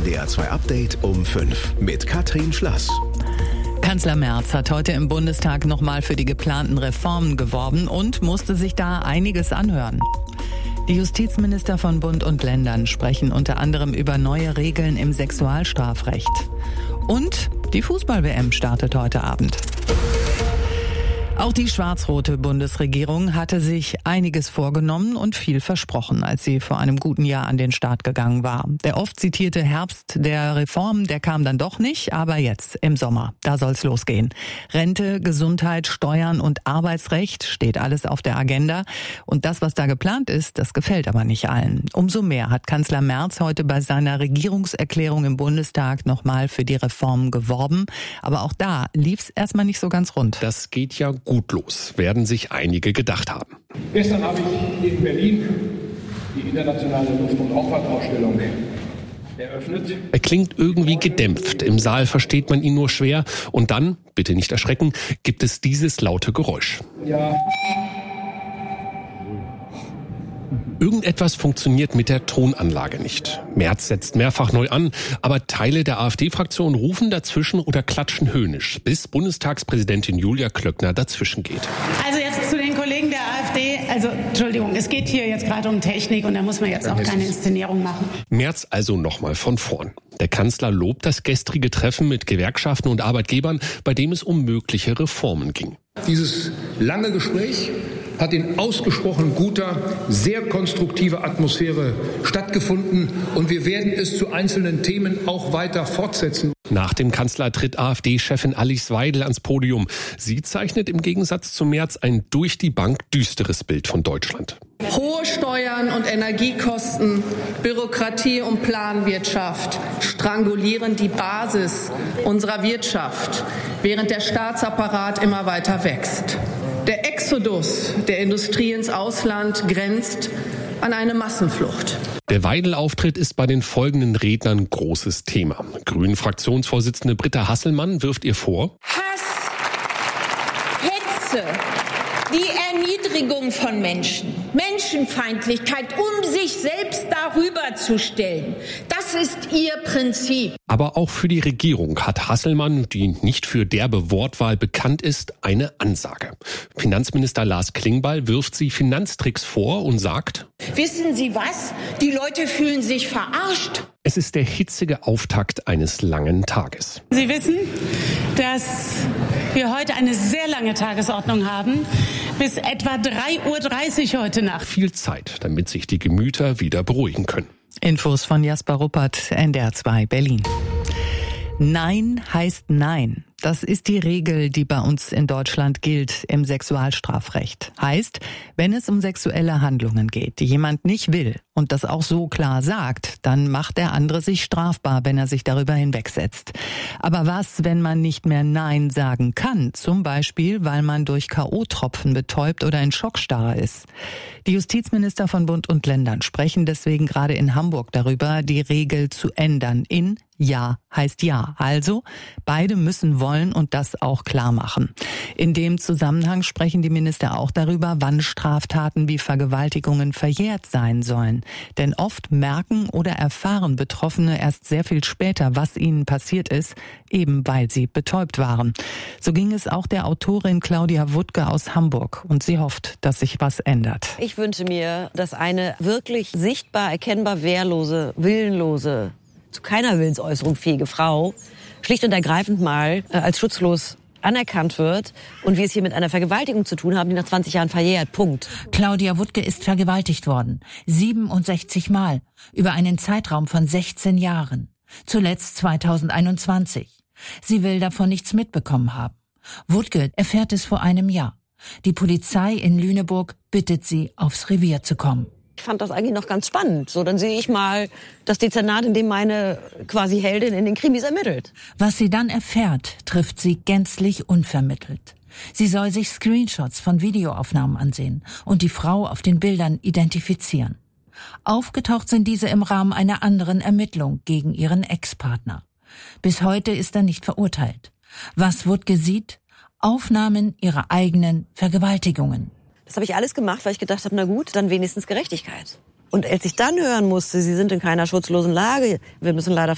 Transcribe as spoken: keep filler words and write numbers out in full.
N D R zwei Update um fünf mit Katrin Schlass. Kanzler Merz hat heute im Bundestag nochmal für die geplanten Reformen geworben und musste sich da einiges anhören. Die Justizminister von Bund und Ländern sprechen unter anderem über neue Regeln im Sexualstrafrecht. Und die Fußball-W M startet heute Abend. Auch die schwarz-rote Bundesregierung hatte sich einiges vorgenommen und viel versprochen, als sie vor einem guten Jahr an den Start gegangen war. Der oft zitierte Herbst der Reformen, der kam dann doch nicht, aber jetzt im Sommer, da soll's losgehen. Rente, Gesundheit, Steuern und Arbeitsrecht steht alles auf der Agenda. Und das, was da geplant ist, das gefällt aber nicht allen. Umso mehr hat Kanzler Merz heute bei seiner Regierungserklärung im Bundestag nochmal für die Reformen geworben. Aber auch da lief's erstmal nicht so ganz rund. Das geht ja gut los, werden sich einige gedacht haben. Gestern habe ich in Berlin die internationale Luft- und Raumfahrtausstellung eröffnet. Er klingt irgendwie gedämpft. Im Saal versteht man ihn nur schwer. Und dann, bitte nicht erschrecken, gibt es dieses laute Geräusch. Ja. Irgendetwas funktioniert mit der Tonanlage nicht. Merz setzt mehrfach neu an, aber Teile der AfD-Fraktion rufen dazwischen oder klatschen höhnisch, bis Bundestagspräsidentin Julia Klöckner dazwischen geht. Also jetzt zu den Kollegen der AfD. Also Entschuldigung, es geht hier jetzt gerade um Technik und da muss man jetzt auch keine Inszenierung machen. Merz also nochmal von vorn. Der Kanzler lobt das gestrige Treffen mit Gewerkschaften und Arbeitgebern, bei dem es um mögliche Reformen ging. Dieses lange Gespräch hat in ausgesprochen guter, sehr konstruktiver Atmosphäre stattgefunden und wir werden es zu einzelnen Themen auch weiter fortsetzen. Nach dem Kanzler tritt AfD-Chefin Alice Weidel ans Podium. Sie zeichnet im Gegensatz zu Merz ein durch die Bank düsteres Bild von Deutschland. Hohe Steuern und Energiekosten, Bürokratie und Planwirtschaft strangulieren die Basis unserer Wirtschaft, während der Staatsapparat immer weiter wächst. Der Exodus der Industrie ins Ausland grenzt an eine Massenflucht. Der Weidel-Auftritt ist bei den folgenden Rednern großes Thema. Grünen-Fraktionsvorsitzende Britta Hasselmann wirft ihr vor: Hass, Hetze, die Erniedrigung von Menschen, Menschenfeindlichkeit, um sich selbst darüber zu stellen. Das ist ihr Prinzip. Aber auch für die Regierung hat Hasselmann, die nicht für derbe Wortwahl bekannt ist, eine Ansage. Finanzminister Lars Klingbeil wirft sie Finanztricks vor und sagt: Wissen Sie was? Die Leute fühlen sich verarscht. Es ist der hitzige Auftakt eines langen Tages. Sie wissen, dass wir heute eine sehr lange Tagesordnung haben, bis etwa drei Uhr dreißig heute Nacht. Viel Zeit, damit sich die Gemüter wieder beruhigen können. Infos von Jasper Ruppert, N D R zwei Berlin. Nein heißt Nein. Das ist die Regel, die bei uns in Deutschland gilt im Sexualstrafrecht. Heißt, wenn es um sexuelle Handlungen geht, die jemand nicht will und das auch so klar sagt, dann macht der andere sich strafbar, wenn er sich darüber hinwegsetzt. Aber was, wenn man nicht mehr Nein sagen kann? Zum Beispiel, weil man durch K O-Tropfen betäubt oder in Schockstarre ist. Die Justizminister von Bund und Ländern sprechen deswegen gerade in Hamburg darüber, die Regel zu ändern in Ja heißt Ja. Also, beide müssen wollen und das auch klar machen. In dem Zusammenhang sprechen die Minister auch darüber, wann Straftaten wie Vergewaltigungen verjährt sein sollen. Denn oft merken oder erfahren Betroffene erst sehr viel später, was ihnen passiert ist, eben weil sie betäubt waren. So ging es auch der Autorin Claudia Wuttke aus Hamburg und sie hofft, dass sich was ändert. Ich wünsche mir, dass eine wirklich sichtbar, erkennbar wehrlose, willenlose, zu keiner Willensäußerung fähige Frau schlicht und ergreifend mal äh, als schutzlos anerkannt wird und wir es hier mit einer Vergewaltigung zu tun haben, die nach zwanzig Jahren verjährt. Punkt. Claudia Wuttke ist vergewaltigt worden. siebenundsechzig Mal. Über einen Zeitraum von sechzehn Jahren. Zuletzt zweitausendeinundzwanzig. Sie will davon nichts mitbekommen haben. Wuttke erfährt es vor einem Jahr. Die Polizei in Lüneburg bittet sie, aufs Revier zu kommen. Ich fand das eigentlich noch ganz spannend. So, dann sehe ich mal das Dezernat, in dem meine quasi Heldin in den Krimis ermittelt. Was sie dann erfährt, trifft sie gänzlich unvermittelt. Sie soll sich Screenshots von Videoaufnahmen ansehen und die Frau auf den Bildern identifizieren. Aufgetaucht sind diese im Rahmen einer anderen Ermittlung gegen ihren Ex-Partner. Bis heute ist er nicht verurteilt. Was Wuttke sieht? Aufnahmen ihrer eigenen Vergewaltigungen. Das habe ich alles gemacht, weil ich gedacht habe, na gut, dann wenigstens Gerechtigkeit. Und als ich dann hören musste, sie sind in keiner schutzlosen Lage, wir müssen leider